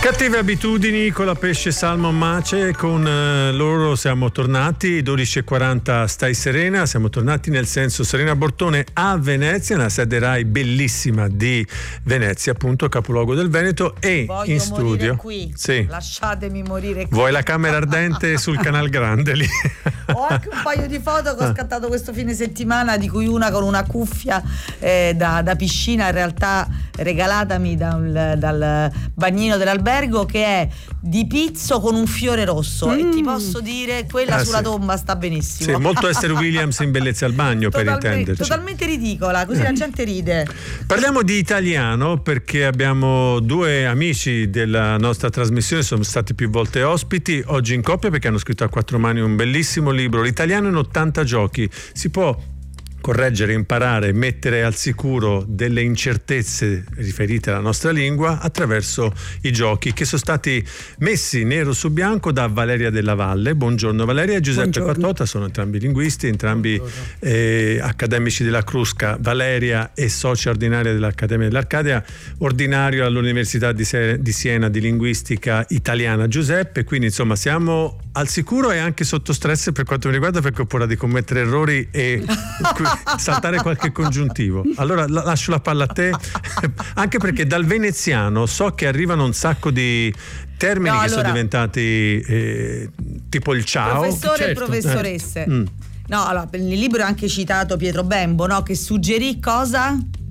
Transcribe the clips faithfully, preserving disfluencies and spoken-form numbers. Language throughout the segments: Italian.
Cattive abitudini con la Pesce Salmon Mace, con eh, loro siamo tornati, dodici e quaranta Stai Serena, siamo tornati nel senso Serena Bortone a Venezia, nella sede Rai bellissima di Venezia, appunto capoluogo del Veneto, e Voglio in studio qui. Sì. Lasciatemi morire qui. Vuoi la camera ardente sul Canal Grande lì? Ho anche un paio di foto che ho scattato questo fine settimana, di cui una con una cuffia eh, da, da piscina, in realtà regalatami da un, dal bagnino dell'albergo, che è di pizzo con un fiore rosso, mm. e ti posso dire quella ah, sulla sì. tomba sta benissimo. Sì, molto Esther Williams in Bellezza al bagno, per intenderci. Totalmente ridicola, così la gente ride. Parliamo di italiano perché abbiamo due amici della nostra trasmissione, sono stati più volte ospiti, oggi in coppia perché hanno scritto a quattro mani un bellissimo libro, L'italiano in ottanta giochi. Si può correggere, imparare, mettere al sicuro delle incertezze riferite alla nostra lingua attraverso i giochi, che sono stati messi nero su bianco da Valeria Della Valle. Buongiorno Valeria. E Giuseppe Patota, sono entrambi linguisti, entrambi eh, accademici della Crusca. Valeria è socia ordinaria dell'Accademia dell'Arcadia, ordinario all'Università di, Se- di Siena di linguistica italiana Giuseppe, quindi insomma siamo al sicuro e anche sotto stress per quanto mi riguarda, perché ho paura di commettere errori e saltare qualche congiuntivo. Allora la, lascio la palla a te, anche perché dal veneziano so che arrivano un sacco di termini no, che allora, sono diventati eh, tipo il ciao. Professore certo. e professoresse. Eh. Mm. No, allora nel libro è anche citato Pietro Bembo, no? Che suggerì cosa?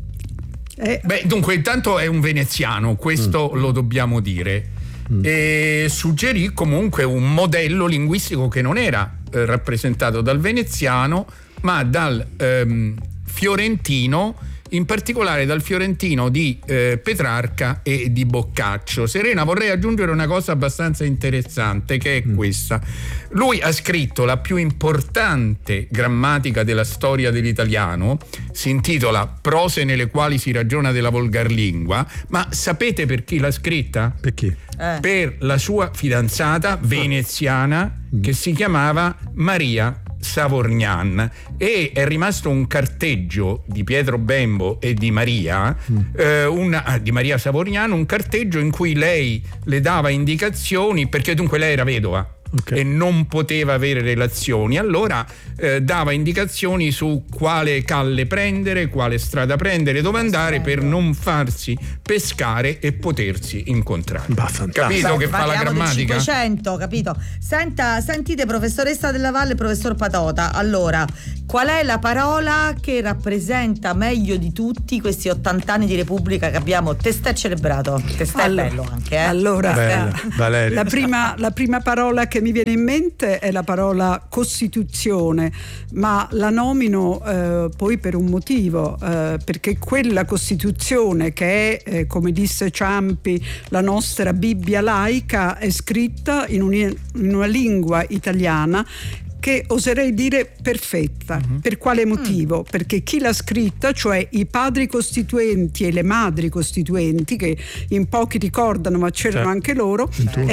Eh. Beh, dunque intanto è un veneziano, questo mm. lo dobbiamo dire. Mm. E suggerì comunque un modello linguistico che non era eh, rappresentato dal veneziano, ma dal ehm, fiorentino, in particolare dal fiorentino di eh, Petrarca e di Boccaccio. Serena, vorrei aggiungere una cosa abbastanza interessante, che è mm. questa. Lui ha scritto la più importante grammatica della storia dell'italiano, si intitola Prose nelle quali si ragiona della volgarlingua, ma sapete per chi l'ha scritta? Per chi? Eh. Per la sua fidanzata veneziana mm. che si chiamava Maria Savorgnan, e è rimasto un carteggio di Pietro Bembo e di Maria mm. eh, una, di Maria Savorgnan, un carteggio in cui lei le dava indicazioni, perché dunque lei era vedova. Okay. E non poteva avere relazioni, allora eh, dava indicazioni su quale calle prendere, quale strada prendere, dove andare per non farsi pescare e potersi incontrare. Bah, capito Beh, che fa la grammatica? cinquecento, capito? Senta, sentite professoressa Della Valle e professor Patota, allora qual è la parola che rappresenta meglio di tutti questi ottanta anni di Repubblica che abbiamo testé celebrato? Testé allora, bello anche, eh? Allora, Bella, Valeria. La prima, la prima parola che mi viene in mente è la parola Costituzione, ma la nomino eh, poi per un motivo, eh, perché quella Costituzione che è, eh, come disse Ciampi, la nostra Bibbia laica, è scritta in, un, in una lingua italiana che oserei dire perfetta. Uh-huh. Per quale motivo? Mm. Perché chi l'ha scritta, cioè i padri costituenti e le madri costituenti, che in pochi ricordano ma c'erano certo. anche loro,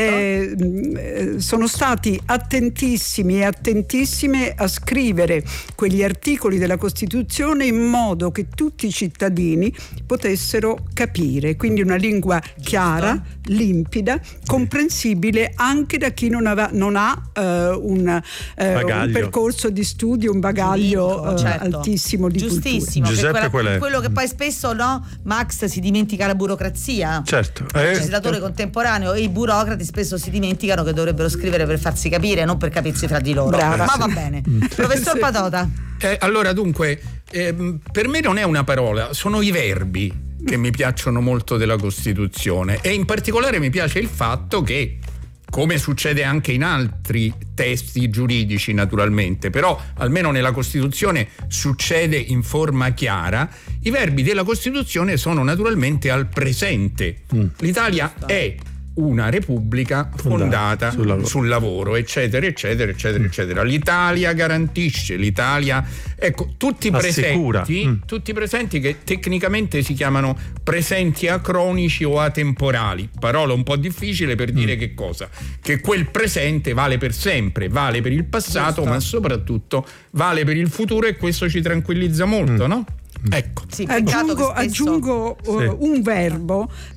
eh, sono stati attentissimi e attentissime a scrivere quegli articoli della Costituzione in modo che tutti i cittadini potessero capire, quindi una lingua chiara, limpida, comprensibile anche da chi non, ava, non ha eh, un eh, un percorso di studio, un bagaglio Dico, certo. uh, altissimo di giustissimo, cultura. Giuseppe, quella, quello che poi spesso no Max si dimentica la burocrazia, certo, il legislatore eh, contemporaneo e i burocrati spesso si dimenticano che dovrebbero scrivere per farsi capire, non per capirsi fra di loro. Brava. Ma va bene. Professor Patota. Eh, allora dunque eh, per me non è una parola, sono i verbi che mi piacciono molto della Costituzione, e in particolare mi piace il fatto che, come succede anche in altri testi giuridici naturalmente, però almeno nella Costituzione succede in forma chiara, i verbi della Costituzione sono naturalmente al presente. Mm. L'Italia è una repubblica fondata sul lavoro. sul lavoro, eccetera, eccetera, eccetera, mm. eccetera. L'Italia garantisce, l'Italia, ecco, tutti presenti, mm. tutti presenti che tecnicamente si chiamano presenti acronici o atemporali, parola un po' difficile per dire mm. che cosa? Che quel presente vale per sempre, vale per il passato, Giusto. ma soprattutto vale per il futuro, e questo ci tranquillizza molto, mm. no? Ecco. Sì, aggiungo, spesso... aggiungo uh, sì. un verbo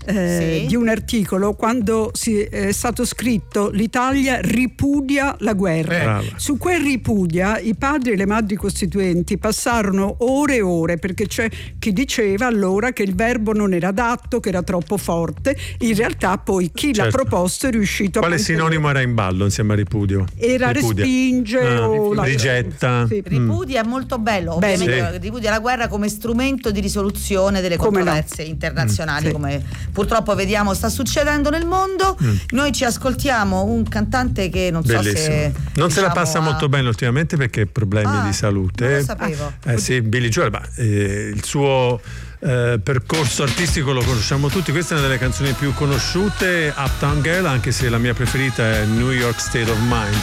eh, sì. di un articolo quando si, è stato scritto l'Italia ripudia la guerra. Eh. Su quel ripudia i padri e le madri costituenti passarono ore e ore, perché c'è chi diceva allora che il verbo non era adatto, che era troppo forte. In realtà poi chi certo. l'ha proposto è riuscito Quale a sinonimo era in ballo insieme a ripudio? era ripudia. respinge ah, o la... rigetta. Sì. Ripudia è molto bello, Bene. ovviamente Sì. ripudia la guerra come strumento di risoluzione delle Come controversie internazionali, Mm. Sì. come purtroppo vediamo sta succedendo nel mondo. Mm. Noi ci ascoltiamo un cantante che non so Bellissimo. se non se la diciamo, passa ha- molto bene ultimamente perché ha problemi Ah, di salute. non lo sapevo. Eh sì, Billy Joel, ma eh, il suo eh, percorso artistico lo conosciamo tutti. Questa è una delle canzoni più conosciute, Uptown Girl, anche se la mia preferita è New York State of Mind.